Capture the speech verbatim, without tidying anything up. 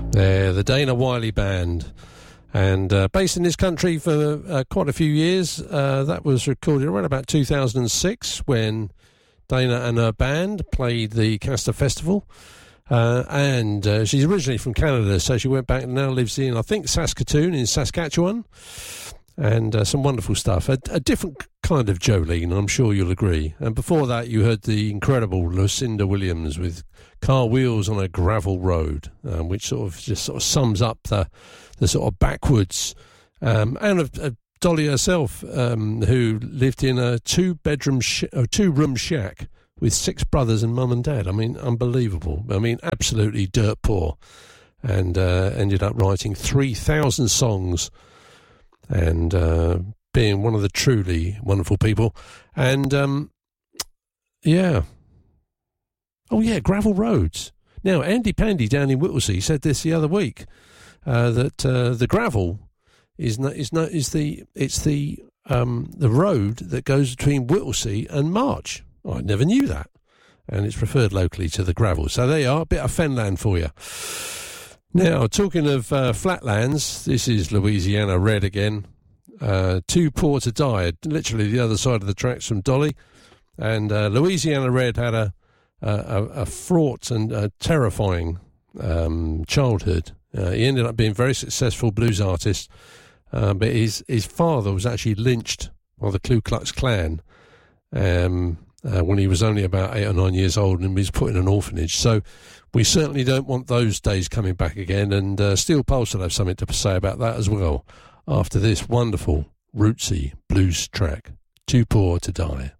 Yeah, the Dana Wiley Band. And uh, based in this country for uh, quite a few years. Uh, that was recorded around about two thousand six when Dana and her band played the Castor Festival. Uh, and uh, she's originally from Canada, so she went back and now lives in, I think, Saskatoon in Saskatchewan. And uh, some wonderful stuff. A, a different kind of Jolene, I'm sure you'll agree. And before that, you heard the incredible Lucinda Williams with Car Wheels on a Gravel Road, um, which sort of just sort of sums up the the sort of backwards. Um, and of, of Dolly herself, um, who lived in a two-bedroom, sh- or two-room shack with six brothers and mum and dad. I mean, unbelievable. I mean, absolutely dirt poor. And uh, ended up writing three thousand songs and uh, being one of the truly wonderful people. And, um, yeah. Oh, yeah, gravel roads. Now, Andy Pandy down in Whittlesea said this the other week, uh, that uh, the gravel is no, is no, is the it's the um, the road that goes between Whittlesea and March. Oh, I never knew that. And it's referred locally to the gravel. So there you are, a bit of Fenland for you. Now, talking of uh, flatlands, this is Louisiana Red again. Uh, Too Poor to Die, literally the other side of the tracks from Dolly. And uh, Louisiana Red had a, a, a fraught and uh, terrifying um, childhood. Uh, he ended up being a very successful blues artist, uh, but his, his father was actually lynched by the Ku Klux Klan um, uh, when he was only about eight or nine years old and was put in an orphanage. So we certainly don't want those days coming back again, and uh, Steel Pulse will have something to say about that as well after this wonderful, rootsy blues track, Too Poor to Die.